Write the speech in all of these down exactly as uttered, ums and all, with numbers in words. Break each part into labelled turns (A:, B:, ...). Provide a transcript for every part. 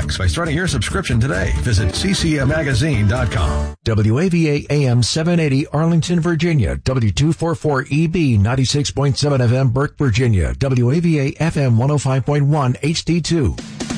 A: books by starting your subscription today. Visit c c a magazine dot com.
B: W A V A A M seven eighty Arlington, Virginia. W two forty-four E B ninety-six point seven F M Burke, Virginia. W A V A F M one oh five point one H D two.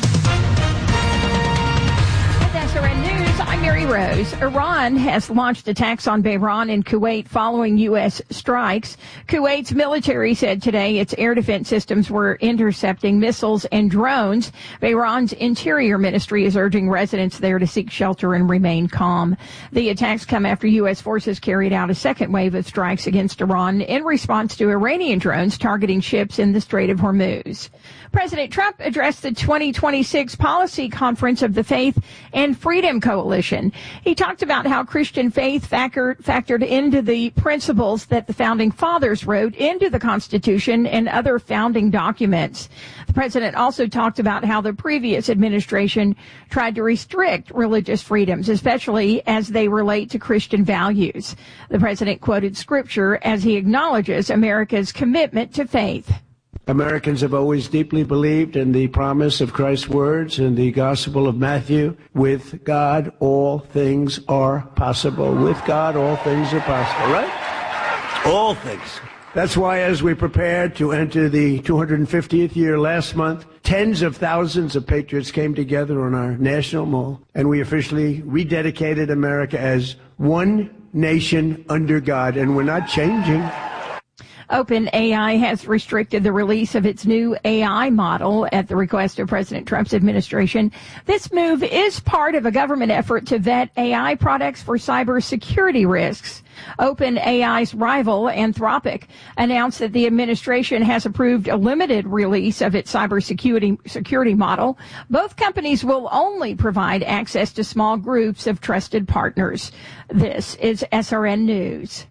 C: Mary Rose. Iran has launched attacks on Bahrain and Kuwait following U S strikes. Kuwait's military said today its air defense systems were intercepting missiles and drones. Bahrain's interior ministry is urging residents there to seek shelter and remain calm. The attacks come after U S forces carried out a second wave of strikes against Iran in response to Iranian drones targeting ships in the Strait of Hormuz. President Trump addressed the twenty twenty-six Policy Conference of the Faith and Freedom Coalition. He talked about how Christian faith factor, factored into the principles that the Founding Fathers wrote into the Constitution and other founding documents. The president also talked about how the previous administration tried to restrict religious freedoms, especially as they relate to Christian values. The president quoted scripture as he acknowledges America's commitment to faith.
D: Americans have always deeply believed in the promise of Christ's words in the Gospel of Matthew. With God, all things are possible. With God, all things are possible, right? All things. That's why as we prepared to enter the two hundred fiftieth year last month, tens of thousands of patriots came together on our National Mall, and we officially rededicated America as one nation under God, and we're not changing.
C: OpenAI has restricted the release of its new A I model at the request of President Trump's administration. This move is part of a government effort to vet A I products for cybersecurity risks. OpenAI's rival, Anthropic, announced that the administration has approved a limited release of its cybersecurity security model. Both companies will only provide access to small groups of trusted partners. This is S R N News.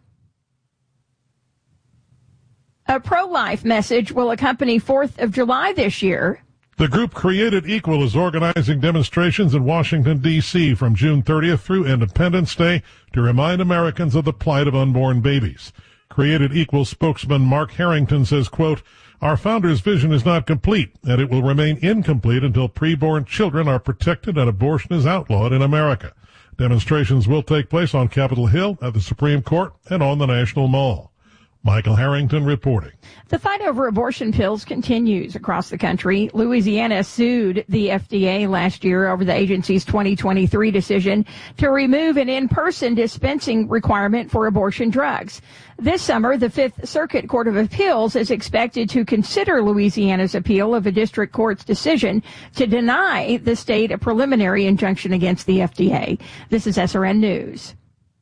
C: A pro-life message will accompany fourth of July this year.
E: The group Created Equal is organizing demonstrations in Washington, D C from June thirtieth through Independence Day to remind Americans of the plight of unborn babies. Created Equal spokesman Mark Harrington says, quote, "Our founder's vision is not complete, and it will remain incomplete until preborn children are protected and abortion is outlawed in America." Demonstrations will take place on Capitol Hill, at the Supreme Court, and on the National Mall. Michael Harrington reporting.
C: The fight over abortion pills continues across the country. Louisiana sued the F D A last year over the agency's twenty twenty-three decision to remove an in-person dispensing requirement for abortion drugs. This summer, the Fifth Circuit Court of Appeals is expected to consider Louisiana's appeal of a district court's decision to deny the state a preliminary injunction against the F D A. This is S R N News.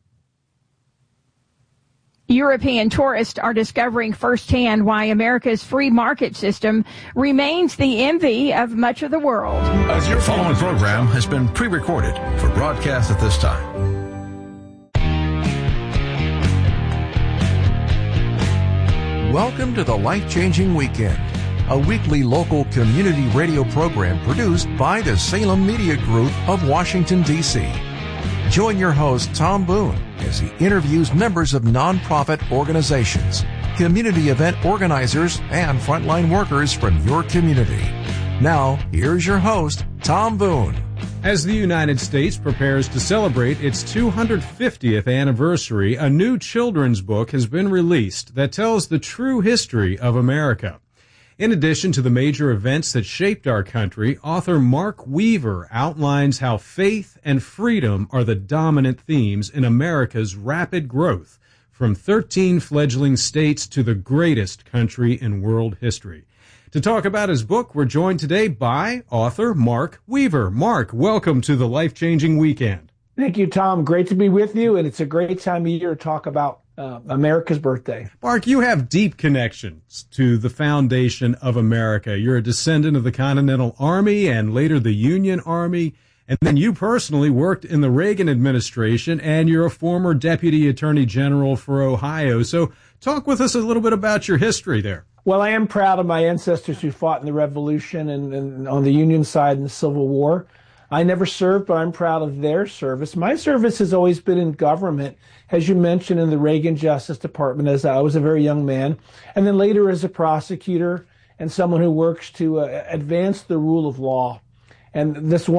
C: European tourists are discovering firsthand why America's free market system remains the envy of much of the world.
A: Your following program has been pre-recorded for broadcast at this time.
B: Welcome to the Life-Changing Weekend, a weekly local community radio program produced by the Salem Media Group of Washington, D C Join your host, Tom Boone, as he interviews members of nonprofit organizations, community event organizers, and frontline workers from your community. Now, here's your host, Tom Boone.
F: As the United States prepares to celebrate its two hundred fiftieth anniversary, a new children's book has been released that tells the true history of America. In addition to the major events that shaped our country, author Mark Weaver outlines how faith and freedom are the dominant themes in America's rapid growth, from thirteen fledgling states to the greatest country in world history. To talk about his book, we're joined today by author Mark Weaver. Mark, welcome to the Life-Changing Weekend.
G: Thank you, Tom. Great to be with you, and it's a great time of year to talk about Uh, America's birthday.
F: Mark, you have deep connections to the foundation of America. You're a descendant of the Continental Army and later the Union Army. And then you personally worked in the Reagan administration, and you're a former Deputy Attorney General for Ohio. So talk with us a little bit about your history there.
G: Well, I am proud of my ancestors who fought in the Revolution and, and on the Union side in the Civil War. I never served, but I'm proud of their service. My service has always been in government, as you mentioned, in the Reagan Justice Department as I was a very young man, and then later as a prosecutor and someone who works to uh, advance the rule of law. And this one